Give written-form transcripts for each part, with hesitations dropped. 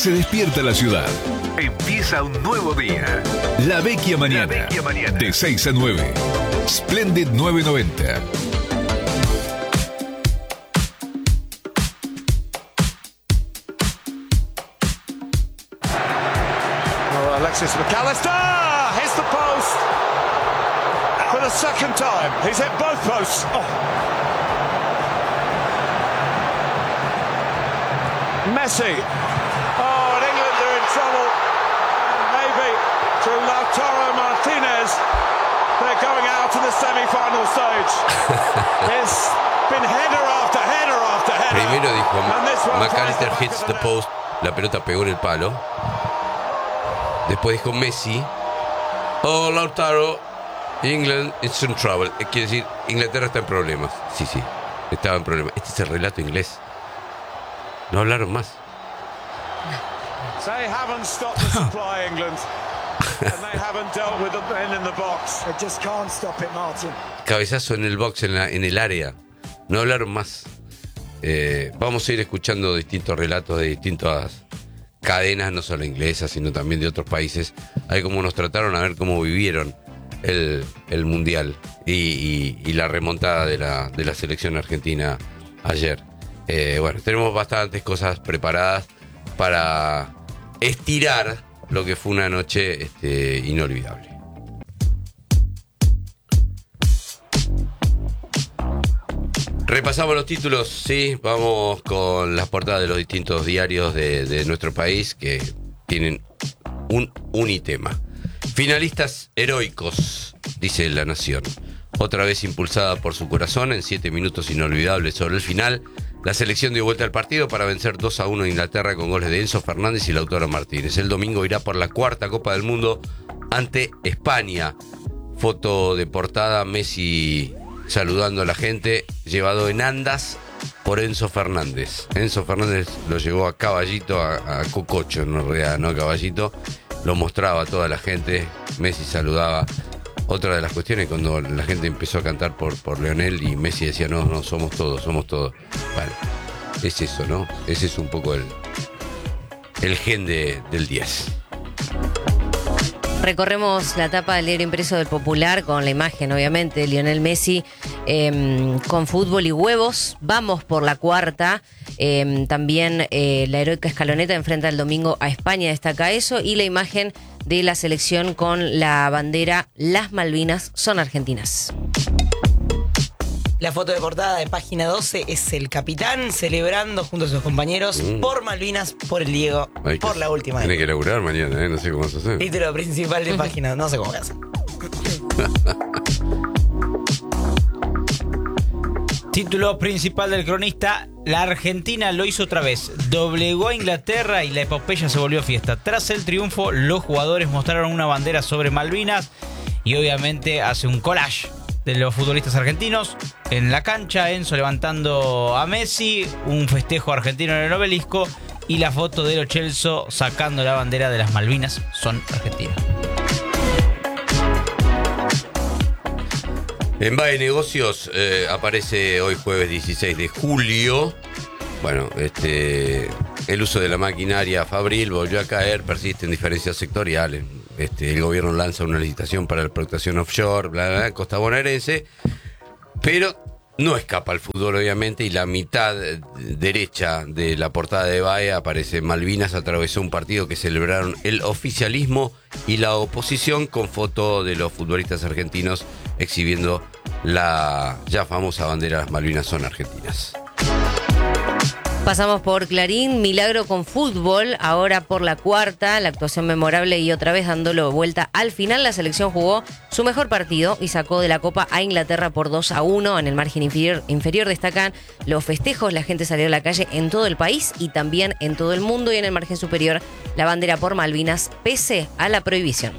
Se despierta la ciudad. Empieza un nuevo día. La Vecchia Mañana. De 6 a 9. Splendid 990. Alexis McAllister hits the post for the second time. He's hit both posts. Messi. And England are in trouble. Maybe to Lautaro Martinez. They're going out in the semi-final stage. It's been header after header after header. Primero dijo McAllister hits the post. La pelota pegó en el palo. Después dijo Messi. Oh, Lautaro, England is in trouble. Quiere decir, Inglaterra está en problemas. Sí, estaba en problemas. Este es el relato inglés. No hablaron más. They haven't stopped the supply, England. And they haven't dealt with the men in the box. They just can't stop it, Martin. Cabezazo en el box, en el área. No hablaron más. Vamos a ir escuchando distintos relatos de distintas cadenas, no solo inglesas, sino también de otros países, a ver cómo nos trataron, a ver cómo vivieron el Mundial y la remontada de la selección argentina ayer. Bueno, tenemos bastantes cosas preparadas para estirar lo que fue una noche inolvidable. Repasamos los títulos, sí, vamos con las portadas de los distintos diarios de nuestro país que tienen un unitema. Finalistas heroicos, dice La Nación. Otra vez impulsada por su corazón, en 7 minutos inolvidables sobre el final, la selección dio vuelta al partido para vencer 2-1 a Inglaterra con goles de Enzo Fernández y Lautaro Martínez. El domingo irá por la 4ª Copa del Mundo ante España. Foto de portada, Messi saludando a la gente, llevado en andas por Enzo Fernández. Enzo Fernández lo llevó a caballito, a cococho en realidad, no a caballito. Lo mostraba a toda la gente, Messi saludaba. Otra de las cuestiones, cuando la gente empezó a cantar por Lionel y Messi decía, no, somos todos. Bueno, es eso, ¿no? Ese es un poco el gen del 10. Recorremos la tapa del diario impreso del Popular con la imagen, obviamente, de Lionel Messi con fútbol y huevos. Vamos por la 4ª. También la heroica escaloneta enfrenta el domingo a España, destaca eso. Y la imagen de la selección con la bandera Las Malvinas son argentinas. La foto de portada de página 12 es el capitán celebrando junto a sus compañeros por Malvinas, por el Diego, por la última. Tiene que laburar mañana, no sé cómo se hace. Título principal de página, no sé cómo hacer. Título principal del cronista: la Argentina lo hizo otra vez, doblegó a Inglaterra y la epopeya se volvió fiesta. Tras el triunfo, los jugadores mostraron una bandera sobre Malvinas y obviamente hace un collage de los futbolistas argentinos en la cancha, Enzo levantando a Messi, un festejo argentino en el obelisco y la foto de Lo Celso sacando la bandera de las Malvinas son argentinas. En BAE Negocios aparece hoy jueves 16 de julio. Bueno, el uso de la maquinaria fabril volvió a caer, persisten diferencias sectoriales. El gobierno lanza una licitación para la explotación offshore, costa bonaerense, pero no escapa al fútbol, obviamente, y la mitad derecha de la portada de BAE aparece: Malvinas atravesó un partido que celebraron el oficialismo y la oposición, con foto de los futbolistas argentinos exhibiendo la ya famosa bandera Las Malvinas son argentinas. Pasamos por Clarín, milagro con fútbol, ahora por la 4ª, la actuación memorable y otra vez dándolo vuelta al final. La selección jugó su mejor partido y sacó de la Copa a Inglaterra por 2-1. En el margen inferior destacan los festejos, la gente salió a la calle en todo el país y también en todo el mundo, y en el margen superior la bandera por Malvinas pese a la prohibición.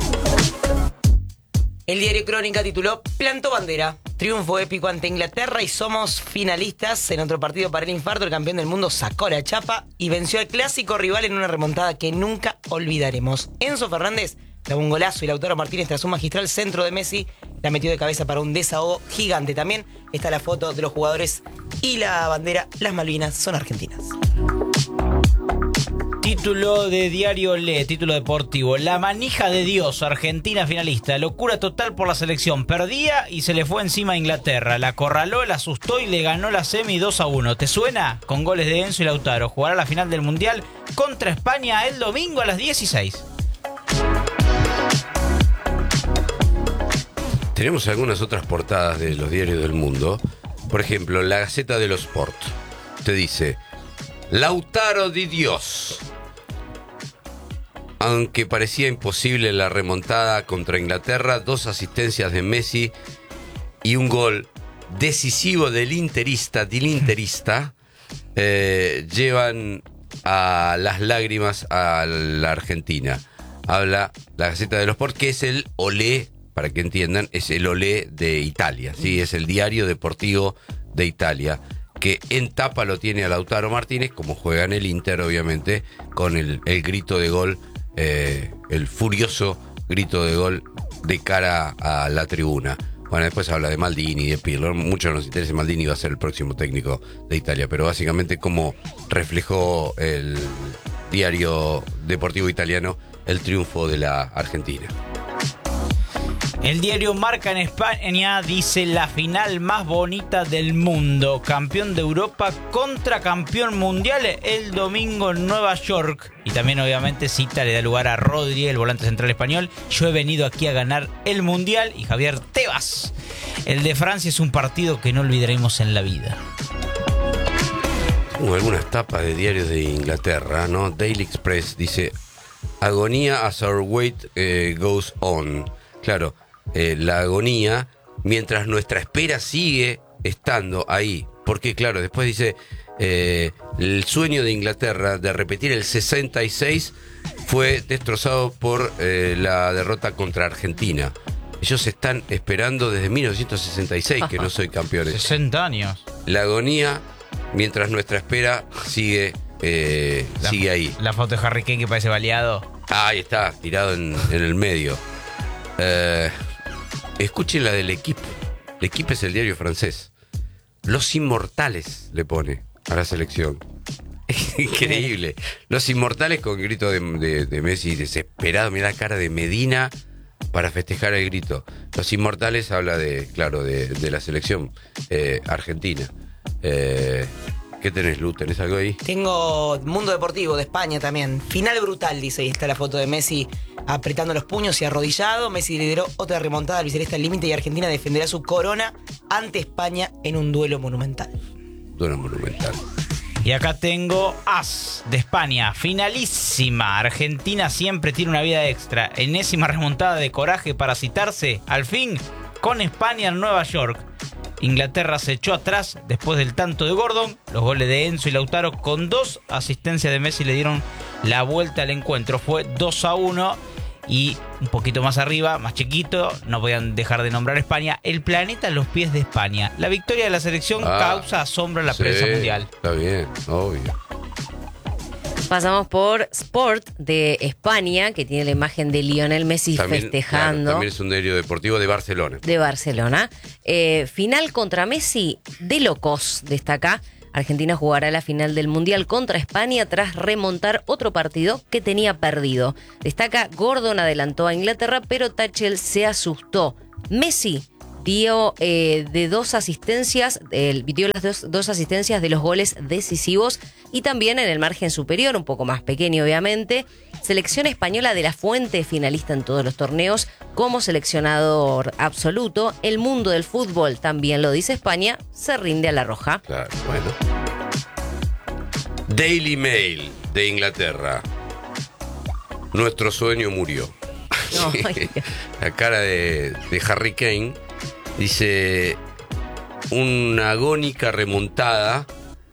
El diario Crónica tituló Plantó bandera, triunfo épico ante Inglaterra y somos finalistas. En otro partido para el infarto, el campeón del mundo sacó la chapa y venció al clásico rival en una remontada que nunca olvidaremos. Enzo Fernández clavó un golazo y Lautaro Martínez, tras un magistral centro de Messi, la metió de cabeza para un desahogo gigante. También está la foto de los jugadores y la bandera Las Malvinas son argentinas. Título de Diario Le, título deportivo. La manija de Dios, Argentina finalista. Locura total por la selección. Perdía y se le fue encima a Inglaterra. La acorraló, la asustó y le ganó la semi 2-1. ¿Te suena? Con goles de Enzo y Lautaro. Jugará la final del Mundial contra España el domingo a las 16. Tenemos algunas otras portadas de los diarios del mundo. Por ejemplo, la Gaceta dello Sport te dice: Lautaro di Dios. Aunque parecía imposible la remontada contra Inglaterra, 2 asistencias de Messi y un gol decisivo del interista, llevan a las lágrimas a la Argentina. Habla la Gaceta dello Sport, que es el Olé, para que entiendan, es el Olé de Italia, ¿sí? Es el diario deportivo de Italia, que en tapa lo tiene a Lautaro Martínez, como juega en el Inter, obviamente, con el grito de gol, el furioso grito de gol de cara a la tribuna. Bueno, después habla de Maldini, de Pirlo. Mucho nos interesa. Maldini va a ser el próximo técnico de Italia, pero básicamente como reflejó el diario deportivo italiano el triunfo de la Argentina. El diario Marca en España dice: la final más bonita del mundo. Campeón de Europa contra campeón mundial el domingo en Nueva York. Y también obviamente cita, le da lugar a Rodri, el volante central español. Yo he venido aquí a ganar el mundial. Y Javier Tebas. El de Francia es un partido que no olvidaremos en la vida. Algunas tapas de diarios de Inglaterra, ¿no? Daily Express dice: agonía as our wait goes on. Claro. La agonía mientras nuestra espera sigue estando ahí, porque claro, después dice el sueño de Inglaterra de repetir el 66 fue destrozado por la derrota contra Argentina. Ellos están esperando desde 1966 que no soy campeones. 60 años. La agonía mientras nuestra espera sigue ahí. La foto de Harry Kane que parece baleado. Ahí está, tirado en el medio. Escuchen la del equipo. El equipo es el diario francés. Los inmortales le pone a la selección. Increíble. Los inmortales con grito de Messi desesperado. Mirá la cara de Medina para festejar el grito. Los inmortales habla de la selección argentina. ¿Qué tenés, Lu? ¿Tenés algo ahí? Tengo Mundo Deportivo de España también. Final brutal, dice. Ahí está la foto de Messi apretando los puños y arrodillado. Messi lideró otra remontada al albiceleste al límite y Argentina defenderá su corona ante España en un duelo monumental. Duelo monumental. Y acá tengo As de España. Finalísima. Argentina siempre tiene una vida extra. Enésima remontada de coraje para citarse, al fin, con España en Nueva York. Inglaterra se echó atrás después del tanto de Gordon. Los goles de Enzo y Lautaro con 2 asistencias de Messi le dieron la vuelta al encuentro. Fue 2-1 y un poquito más arriba, más chiquito, no podían dejar de nombrar España. El planeta a los pies de España. La victoria de la selección causa asombro en la prensa mundial. Está bien, obvio. Pasamos por Sport de España, que tiene la imagen de Lionel Messi también, festejando. Claro, también es un diario deportivo de Barcelona. De Barcelona. Final contra Messi de locos, destaca. Argentina jugará la final del Mundial contra España tras remontar otro partido que tenía perdido. Destaca: Gordon adelantó a Inglaterra, pero Tuchel se asustó. Messi dio de 2 asistencias, dio las dos asistencias de los goles decisivos y también en el margen superior, un poco más pequeño obviamente. Selección española de la Fuente, finalista en todos los torneos como seleccionador absoluto. El mundo del fútbol, también lo dice España, se rinde a la roja. Claro, bueno. Daily Mail de Inglaterra. Nuestro sueño murió. No, la cara de Harry Kane. Dice: una agónica remontada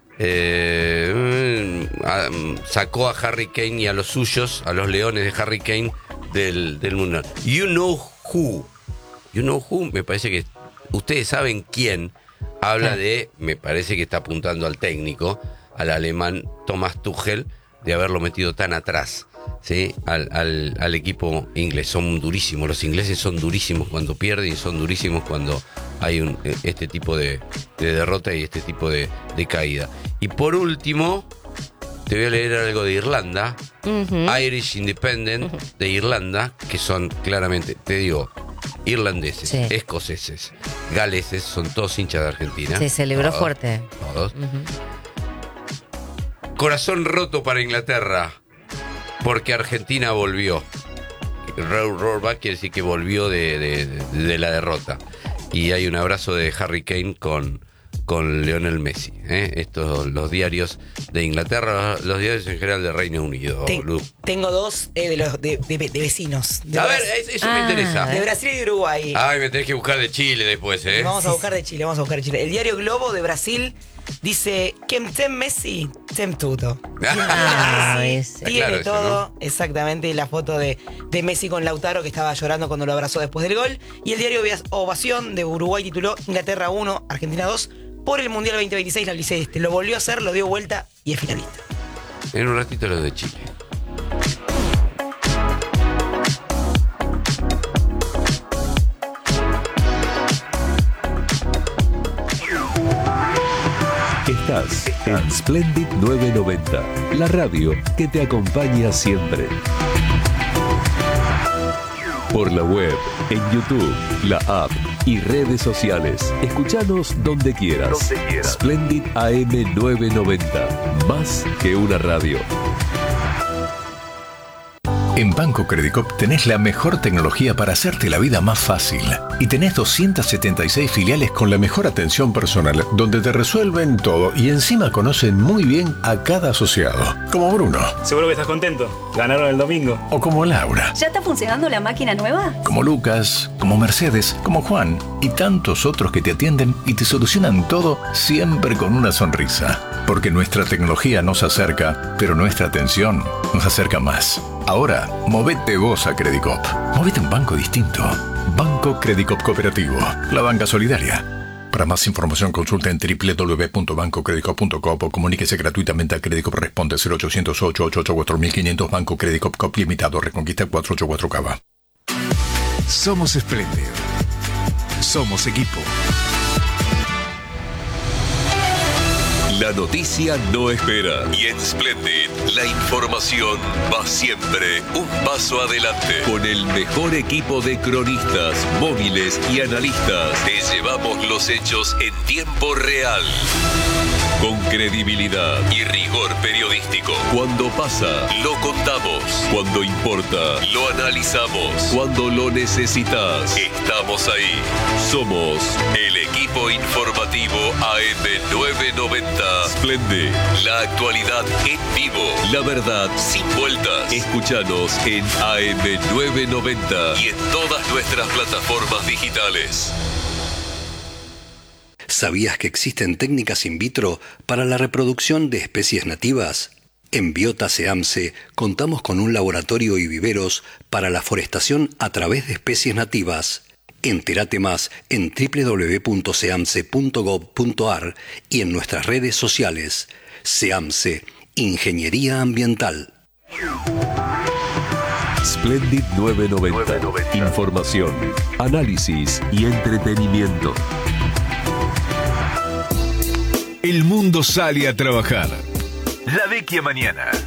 sacó a Harry Kane y a los suyos, a los leones de Harry Kane del Mundial. You know who, me parece que ustedes saben quién. Habla de, me parece que está apuntando al técnico, al alemán Thomas Tuchel, de haberlo metido tan atrás, ¿sí? al equipo inglés. Son durísimos, los ingleses son durísimos cuando pierden y son durísimos cuando hay este tipo de derrota y este tipo de caída. Y por último, te voy a leer algo de Irlanda. Irish Independent de Irlanda, que son claramente, te digo, irlandeses, Sí. escoceses, galeses, son todos hinchas de Argentina. Se celebró Todos, fuerte. Todos. Corazón roto para Inglaterra, porque Argentina volvió. Rollback quiere decir que volvió de la derrota. Y hay un abrazo de Harry Kane con Lionel Messi. Estos, los diarios de Inglaterra, los diarios en general de Reino Unido. Tengo dos de vecinos. A ver, eso me interesa. De Brasil y de Uruguay. Ay, me tenés que buscar de Chile después, Vamos a buscar de Chile, El diario Globo de Brasil dice: "Quem tem Messi, tem tudo". Ese. Tiene Claro, eso, todo, exactamente. La foto de Messi con Lautaro, que estaba llorando cuando lo abrazó después del gol. Y el diario Ovación de Uruguay tituló: "Inglaterra 1, Argentina 2. Por el Mundial 2026, la albiceleste lo volvió a hacer, lo dio vuelta y es finalista". En un ratito lo de Chile. Estás en Splendid 990, la radio que te acompaña siempre. Por la web, en YouTube, la app y redes sociales. Escúchanos donde quieras. Splendid AM 990, más que una radio. En Banco Credicop tenés la mejor tecnología para hacerte la vida más fácil. Y tenés 276 filiales con la mejor atención personal, donde te resuelven todo y encima conocen muy bien a cada asociado. Como Bruno. Seguro que estás contento. Ganaron el domingo. O como Laura. ¿Ya está funcionando la máquina nueva? Como Lucas, como Mercedes, como Juan y tantos otros que te atienden y te solucionan todo siempre con una sonrisa. Porque nuestra tecnología nos acerca, pero nuestra atención nos acerca más. Ahora, movete vos a Credicop. Movete a un banco distinto. Banco Credicop Cooperativo. La banca solidaria. Para más información consulta en www.bancocredicop.com o comuníquese gratuitamente a Credicop. Responde 0800-888-4500. Banco Credicop Cop Limitado. Reconquista 484 Cava. Somos espléndidos. Somos equipo. La noticia no espera. Y en Splendid, la información va siempre un paso adelante. Con el mejor equipo de cronistas, móviles y analistas, te llevamos los hechos en tiempo real. Con credibilidad y rigor periodístico. Cuando pasa, lo contamos. Cuando importa, lo analizamos. Cuando lo necesitas, estamos ahí. Somos el equipo informativo AM990. Splendid, la actualidad en vivo. La verdad sin vueltas. Escúchanos en AM990 y en todas nuestras plataformas digitales. ¿Sabías que existen técnicas in vitro para la reproducción de especies nativas? En Biota SEAMSE contamos con un laboratorio y viveros para la forestación a través de especies nativas. Entérate más en www.seamse.gov.ar y en nuestras redes sociales. SEAMSE, Ingeniería Ambiental. Splendid 990. Información, análisis y entretenimiento. El mundo sale a trabajar. La Vecchia Mañana.